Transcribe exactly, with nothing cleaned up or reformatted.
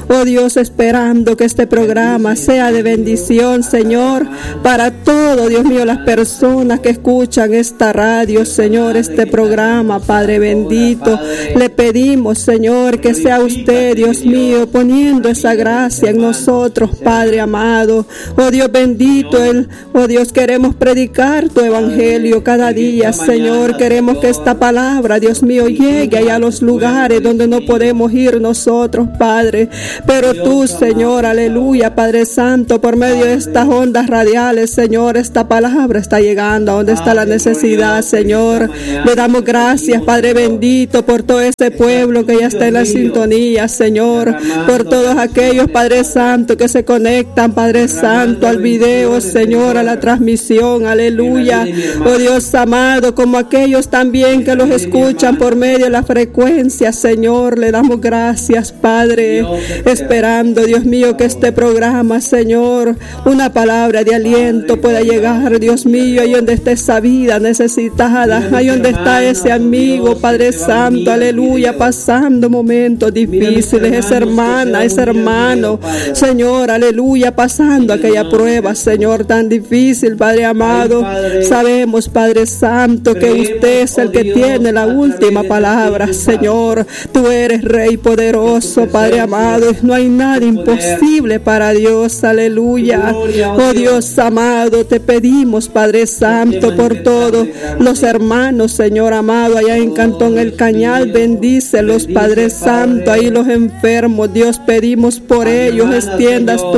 Oh Dios, esperando que este programa sea de bendición, Señor, para todo, Dios mío, las personas que escuchan esta radio, Señor, este programa, Padre bendito. Le pedimos, Señor, que sea usted, Dios mío, poniendo esa gracia en nosotros, Padre amado. Oh Dios bendito, el, oh Dios, queremos predicar tu evangelio cada día, Señor. Queremos que esta palabra, Dios mío, llegue allá a los lugares donde no podemos ir nosotros, Padre. Pero tú, Señor, aleluya, Padre Santo, por medio de estas ondas radiales, Señor, esta palabra está llegando a donde está la necesidad, Señor. Le damos gracias, Padre bendito, por todo este pueblo que ya está en la sintonía, Señor, por todos aquellos, Padre Santo, que se conectan, Padre Santo, al video, Señor, a la transmisión, aleluya. Oh Dios amado, como aquellos también que los escuchan por medio de la frecuencia, Señor, le damos gracias, Padre, esperando, Dios mío, que este programa, Señor, una palabra de aliento pueda llegar, Dios mío, ahí donde está esa vida necesitada, ahí donde está ese amigo, Padre Santo, aleluya, pasando momentos difíciles, esa hermana, ese hermano, Señor, aleluya, pasando aquella prueba, Señor, tan difícil, Padre amado. Sabemos, Padre Santo, que usted es el que tiene la última palabra, Señor. Tú eres Rey poderoso, Padre amado, no hay nada imposible para Dios, aleluya. Oh Dios amado, te pedimos, Padre Santo, por todos los hermanos, Señor amado, allá en Cantón El Cañal, bendícelos, Padre Santo, ahí los enfermos, Dios, pedimos por ellos, extiendas tu